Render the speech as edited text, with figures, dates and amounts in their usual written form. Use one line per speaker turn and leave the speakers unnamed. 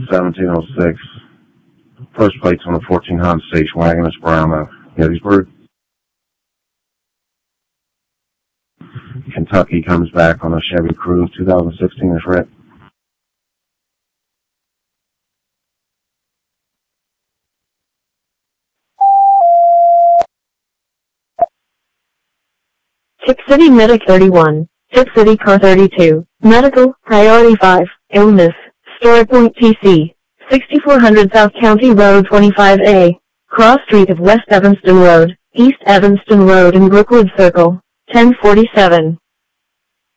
1706. First plate's on a 14 Honda station wagon. It's brown of Gettysburg. Kentucky comes back on a Chevy Cruze 2016 is red.
Tip City Medic 31, Tip City Car 32, Medical, Priority 5, Illness, Story Point TC, 6400 South County Road 25A, Cross Street of West Evanston Road, East Evanston Road and Brookwood Circle, 1047.